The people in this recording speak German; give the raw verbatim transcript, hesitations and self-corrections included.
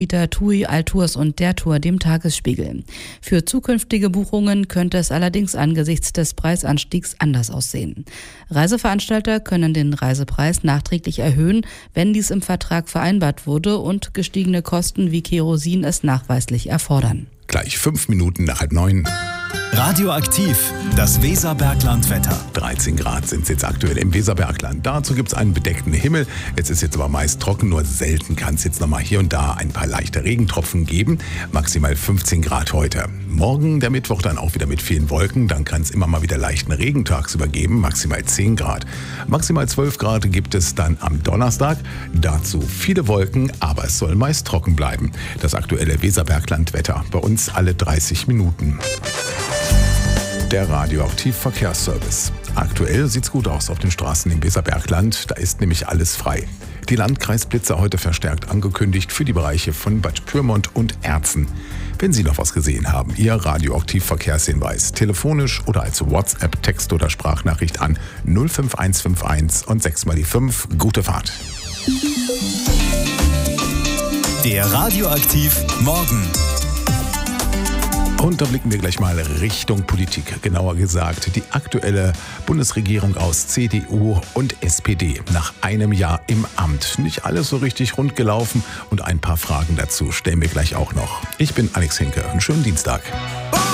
Anbieter TUI, Altours und der Tour dem Tagesspiegel. Für zukünftige Buchungen könnte es allerdings angesichts des Preisanstiegs anders aussehen. Reiseveranstalter können den Reisepreis nachträglich erhöhen, wenn dies im Vertrag vereinbart wurde und gestiegene Kosten wie Kerosin es nachweislich erfordern. Gleich fünf Minuten nach halb neun. Radioaktiv, das Weserbergland-Wetter. dreizehn Grad sind es jetzt aktuell im Weserbergland. Dazu gibt es einen bedeckten Himmel. Es ist jetzt aber meist trocken, nur selten kann es jetzt nochmal hier und da ein paar leichte Regentropfen geben. Maximal fünfzehn Grad heute. Morgen, der Mittwoch, dann auch wieder mit vielen Wolken. Dann kann es immer mal wieder leichten Regen tagsüber geben, maximal zehn Grad. Maximal zwölf Grad gibt es dann am Donnerstag. Dazu viele Wolken, aber es soll meist trocken bleiben. Das aktuelle Weserbergland-Wetter bei uns alle dreißig Minuten. Der Radioaktiv-Verkehrsservice. Aktuell sieht's gut aus auf den Straßen im Weserbergland. Da ist nämlich alles frei. Die Landkreisblitzer heute verstärkt angekündigt für die Bereiche von Bad Pyrmont und Erzen. Wenn Sie noch was gesehen haben, Ihr Radioaktiv-Verkehrshinweis telefonisch oder als WhatsApp, Text oder Sprachnachricht an null fünf eins fünf eins und sechs mal die fünf. Gute Fahrt. Der Radioaktiv Morgen. Und da blicken wir gleich mal Richtung Politik, genauer gesagt die aktuelle Bundesregierung aus C D U und S P D nach einem Jahr im Amt. Nicht alles so richtig rund gelaufen und ein paar Fragen dazu stellen wir gleich auch noch. Ich bin Alex Hinke, einen schönen Dienstag.